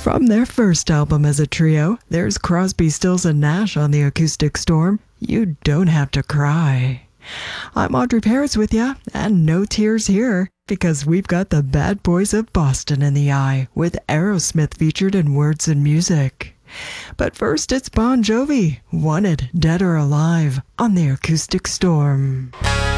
From their first album as a trio, there's Crosby, Stills and Nash on the Acoustic Storm. You don't have to cry. I'm Audrey Paris with ya, and no tears here, because we've got the Bad Boys of Boston in the eye, with Aerosmith featured in Words and Music. But first, it's Bon Jovi, Wanted, Dead or Alive, on the Acoustic Storm.